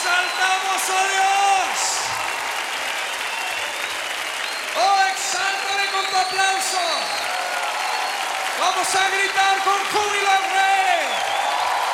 exaltamos a Dios. Oh, exáltale con tu aplauso. Vamos a gritar con júbilo al Rey.